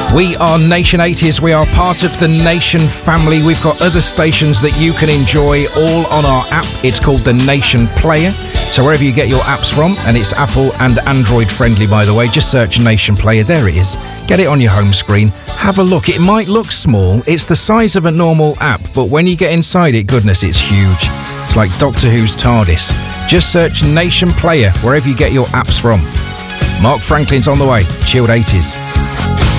We are Nation 80s. We are part of the Nation family. We've got other stations that you can enjoy all on our app. It's called the Nation Player. So wherever you get your apps from, and it's Apple and Android friendly, by the way, just search Nation Player. There it is. Get it on your home screen. Have a look. It might look small. It's the size of a normal app, but when you get inside it, goodness, it's huge. It's like Doctor Who's TARDIS. Just search Nation Player wherever you get your apps from. Mark Franklin's on the way. Chilled 80s.